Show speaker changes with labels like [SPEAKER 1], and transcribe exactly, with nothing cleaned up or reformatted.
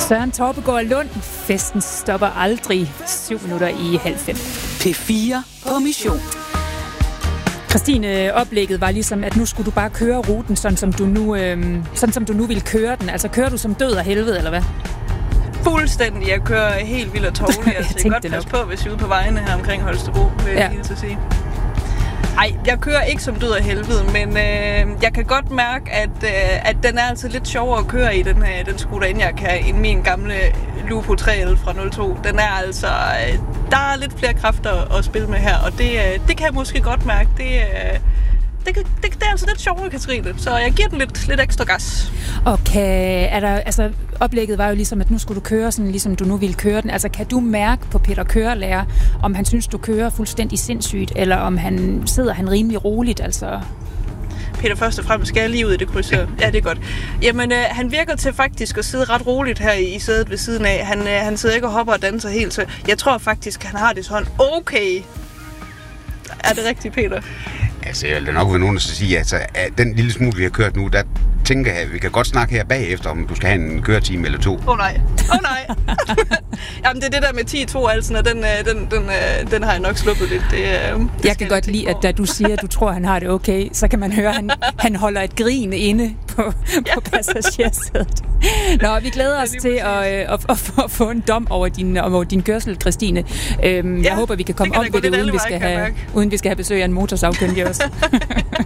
[SPEAKER 1] Søren Torpegaard Lund. Festen stopper aldrig. Syv minutter i halv fem.
[SPEAKER 2] P fire på mission.
[SPEAKER 1] Christine, oplægget var ligesom, at nu skulle du bare køre ruten, sådan som du nu, øhm, sådan som du nu ville køre den. Altså, kører du som død af helvede, eller hvad?
[SPEAKER 3] Fuldstændig. Jeg kører helt vildt og tårligt. Jeg skal godt passe på, hvis jeg er ude på vejene her omkring Holstebro, vil jeg lige til at sige. Ej, jeg kører ikke som død af helvede, men øh, jeg kan godt mærke, at, øh, at den er altså lidt sjovere at køre i, den, øh, den scooter, end jeg kan, end min gamle Lupo tre L fra nul to. Den er altså, øh, der er lidt flere kræfter at spille med her, og det, øh, det kan jeg måske godt mærke. Det, øh, det, det, det er altså lidt sjovere, Katrine, så jeg giver den lidt, lidt ekstra gas.
[SPEAKER 1] Okay, er der, altså oplægget var jo ligesom, at nu skulle du køre sådan, ligesom du nu ville køre den. Altså, kan du mærke på Peter Kørelærer, om han synes, du kører fuldstændig sindssygt, eller om han sidder han rimelig roligt, altså?
[SPEAKER 3] Peter, først og fremmest skal jeg lige ud i det kryds her. Ja, det er godt. Jamen, øh, han virker til faktisk at sidde ret roligt her i, i sædet ved siden af. Han, øh, han sidder ikke og hopper og danser helt, så jeg tror faktisk, han har det sådan okay. Er det rigtigt, Peter?
[SPEAKER 4] Altså, jeg vil nok være nogen, der skal sige, altså, at den lille smule, vi har kørt nu, der tænker jeg, at vi kan godt snakke her bagefter, om du skal have en køretime eller to.
[SPEAKER 3] Åh oh, nej, åh oh, nej. Jamen, det er det der med ti to altså, og den, den, den, den har jeg nok sluppet lidt. Det, det
[SPEAKER 1] jeg kan godt lide, at da du siger, at du tror, han har det okay, så kan man høre, at han, han holder et grin inde på, ja. på passagersædet. Nå, vi glæder os til at, at, at, at få en dom over din, over din kørsel, Christine. Øhm, ja, jeg håber, vi kan komme om ved det, uden vi, skal have, uden vi skal have besøg af en motorsagkyndig også.